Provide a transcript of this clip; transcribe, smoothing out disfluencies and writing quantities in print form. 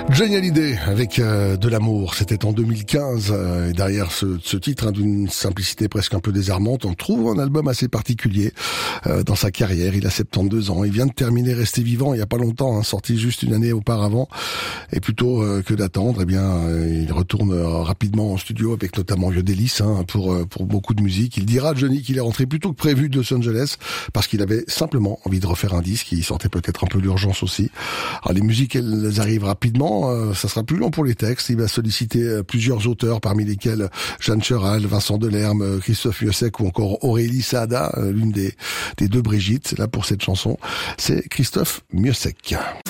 Johnny Hallyday avec de l'amour, c'était en 2015. Et derrière ce titre, d'une simplicité presque un peu désarmante, on trouve un album assez particulier dans sa carrière. Il a 72 ans, il vient de terminer Rester vivant il y a pas longtemps, sorti juste une année auparavant. Et plutôt que d'attendre, il retourne rapidement en studio avec notamment Vieux Délices pour beaucoup de musique. Il dira, Johnny, qu'il est rentré plus tôt que prévu de Los Angeles parce qu'il avait simplement envie de refaire un disque. Il sortait peut-être un peu l'urgence aussi. Alors les musiques, elles arrivent rapidement. Ça sera plus long pour les textes. Il va solliciter plusieurs auteurs, parmi lesquels Jeanne Cheral, Vincent Delerme, Christophe Miossec ou encore Aurélie Saada, l'une des deux Brigitte. Là, pour cette chanson, c'est Christophe Miossec.